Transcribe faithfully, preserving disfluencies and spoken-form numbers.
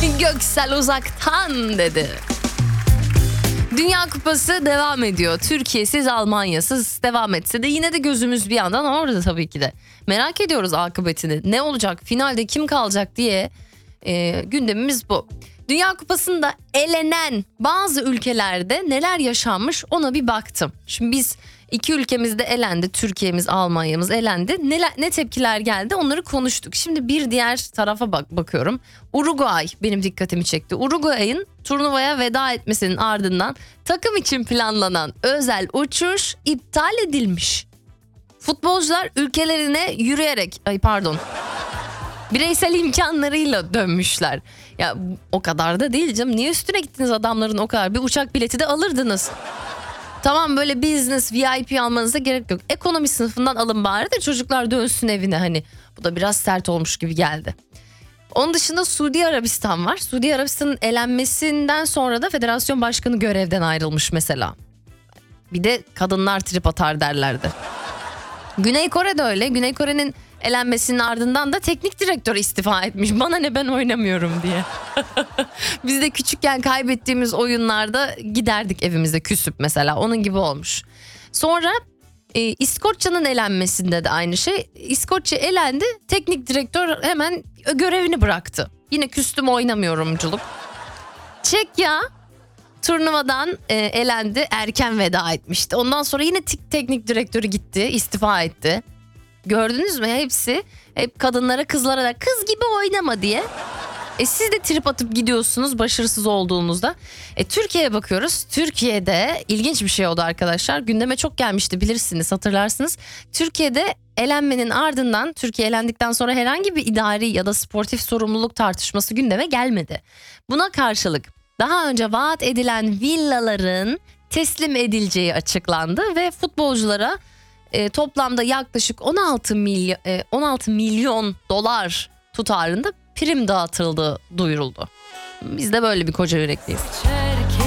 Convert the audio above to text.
Göksel uzaktan dedi. Dünya Kupası devam ediyor. Türkiye'siz, Almanya'sız devam etse de yine de gözümüz bir yandan orada tabii ki de. Merak ediyoruz akıbetini. Ne olacak? Finalde kim kalacak diye e, gündemimiz bu. Dünya Kupası'nda elenen bazı ülkelerde neler yaşanmış ona bir baktım. Şimdi biz iki ülkemizde elendi. Türkiye'miz, Almanya'mız elendi. Ne, ne tepkiler geldi onları konuştuk. Şimdi bir diğer tarafa bak bakıyorum. Uruguay benim dikkatimi çekti. Uruguay'ın turnuvaya veda etmesinin ardından takım için planlanan özel uçuş iptal edilmiş. Futbolcular ülkelerine yürüyerek, ay pardon, bireysel imkanlarıyla dönmüşler. Ya o kadar da değil canım. Niye üstüne gittiniz adamların o kadar? Bir uçak bileti de alırdınız. Tamam, böyle business V I P almanıza gerek yok. Ekonomi sınıfından alın bari de çocuklar dönsün evine hani. Bu da biraz sert olmuş gibi geldi. Onun dışında Suudi Arabistan var. Suudi Arabistan'ın elenmesinden sonra da federasyon başkanı görevden ayrılmış mesela. Bir de kadınlar trip atar derlerdi. Güney Kore de öyle. Güney Kore'nin elenmesinin ardından da teknik direktör istifa etmiş. Bana ne, ben oynamıyorum diye. Biz de küçükken kaybettiğimiz oyunlarda giderdik evimize küsüp mesela. Onun gibi olmuş. Sonra e, İskoçya'nın elenmesinde de aynı şey. İskoçya elendi. Teknik direktör hemen görevini bıraktı. Yine küstüm, oynamıyorumculuk. Çekya turnuvadan e, elendi. Erken veda etmişti. Ondan sonra yine t- teknik direktörü gitti. İstifa etti. Gördünüz mü? Hepsi hep kadınlara, kızlara da kız gibi oynama diye. E siz de trip atıp gidiyorsunuz başarısız olduğunuzda. E Türkiye'ye bakıyoruz. Türkiye'de ilginç bir şey oldu arkadaşlar. Gündeme çok gelmişti, bilirsiniz, hatırlarsınız. Türkiye'de elenmenin ardından, Türkiye elendikten sonra herhangi bir idari ya da sportif sorumluluk tartışması gündeme gelmedi. Buna karşılık daha önce vaat edilen villaların teslim edileceği açıklandı ve futbolculara E, toplamda yaklaşık on altı milyon, e, on altı milyon dolar tutarında prim dağıtıldığı duyuruldu. Biz de böyle bir koca yürekliyiz.